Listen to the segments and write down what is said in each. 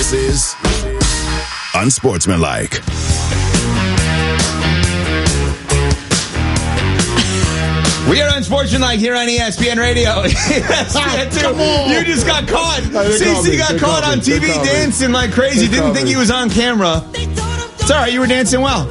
This is Unsportsmanlike. We are Unsportsmanlike here on ESPN Radio. ESPN2. You just got caught. CC got caught on TV dancing like crazy. Didn't think he was on camera. It's all right. You were dancing well.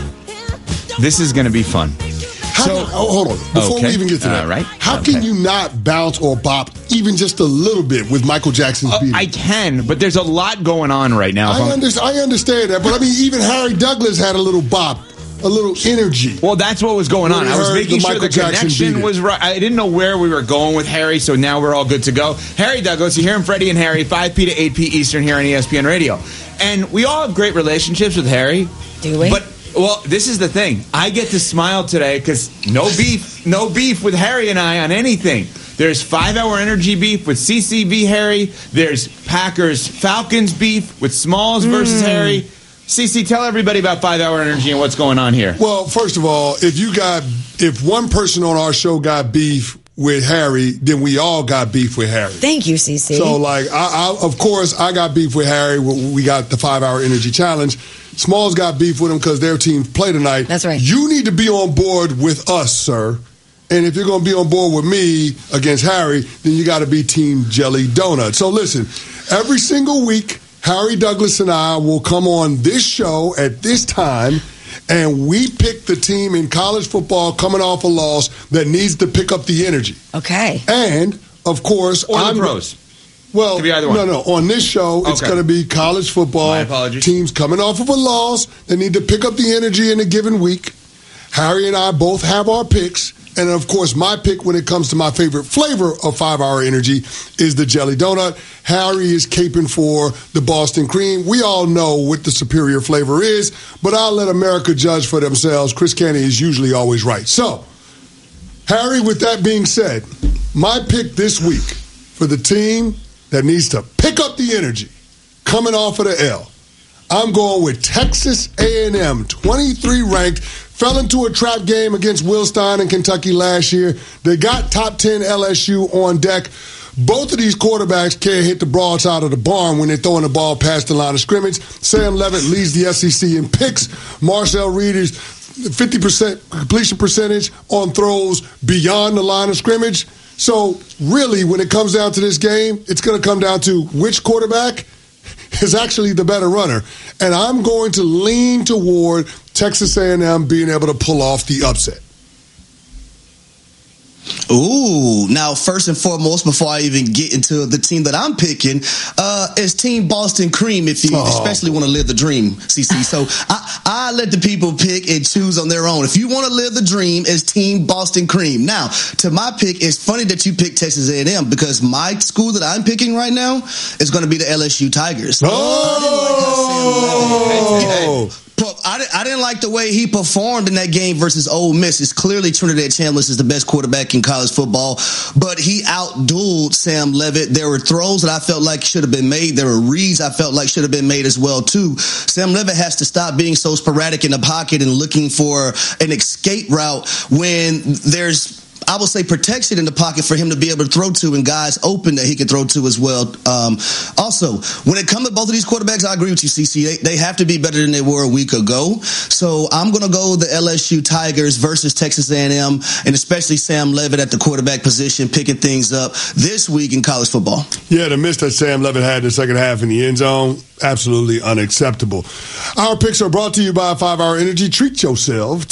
This is going to be fun. Hold on. Before we even get to that, right. How can you not bounce or bop even just a little bit with Michael Jackson's beat? I can, but there's a lot going on right now. I understand that, but I mean, even Harry Douglas had a little bop. A little energy. Well, that's what was going on. I was making sure the connection was right. I didn't know where we were going with Harry, so now we're all good to go. Harry Douglas, you hear him, Freddie and Harry, 5 p to 8 p Eastern here on ESPN Radio. And we all have great relationships with Harry. Do we? But, well, this is the thing. I get to smile today because no beef with Harry and I on anything. There's 5-hour energy beef with CCV Harry. There's Packers-Falcons beef with Smalls versus Harry. CC, tell everybody about 5-hour energy and what's going on here. Well, first of all, if one person on our show got beef with Harry, then we all got beef with Harry. Thank you, CC. So, of course, I got beef with Harry when we got the 5-hour energy challenge. Smalls got beef with him because their team play tonight. That's right. You need to be on board with us, sir. And if you're going to be on board with me against Harry, then you got to be Team Jelly Donut. So, listen, every single week, Harry Douglas and I will come on this show at this time, and we pick the team in college football coming off a loss that needs to pick up the energy. Okay. And, of course, or the pros. Well, could be either one. No. On this show, it's going to be college football. My apologies. Teams coming off of a loss that need to pick up the energy in a given week. Harry and I both have our picks. And, of course, my pick when it comes to my favorite flavor of 5-hour energy is the Jelly Donut. Harry is caping for the Boston Cream. We all know what the superior flavor is, but I'll let America judge for themselves. Chris Canty is usually always right. So, Harry, with that being said, my pick this week for the team that needs to pick up the energy coming off of the L, I'm going with Texas A&M, 23 ranked. Fell into a trap game against Will Stein in Kentucky last year. They got top 10 LSU on deck. Both of these quarterbacks can't hit the broadside of the barn when they're throwing the ball past the line of scrimmage. Sam Levitt leads the SEC in picks. Marcel Reed is 50% completion percentage on throws beyond the line of scrimmage. So, really, when it comes down to this game, it's going to come down to which quarterback is actually the better runner. And I'm going to lean toward Texas A&M being able to pull off the upset. Ooh, now first and foremost, before I even get into the team that I'm picking, is Team Boston Cream, if you especially want to live the dream, CC. So I let the people pick and choose on their own. If you want to live the dream, it's Team Boston Cream. Now, to my pick, it's funny that you picked Texas A&M because my school that I'm picking right now is going to be the LSU Tigers. I didn't like the way he performed in that game versus Ole Miss. It's clearly Trinidad Chambliss is the best quarterback in college football, but he outdueled Sam Levitt. There were throws that I felt like should have been made. There were reads I felt like should have been made as well, too. Sam Levitt has to stop being so sporadic in the pocket and looking for an escape route when there's, I will say, protection in the pocket for him to be able to throw to and guys open that he can throw to as well. Also, when it comes to both of these quarterbacks, I agree with you, CC. They have to be better than they were a week ago. So I'm going to go the LSU Tigers versus Texas A&M, and especially Sam Levitt at the quarterback position, picking things up this week in college football. Yeah, the miss that Sam Levitt had in the second half in the end zone, absolutely unacceptable. Our picks are brought to you by 5-Hour Energy. Treat yourself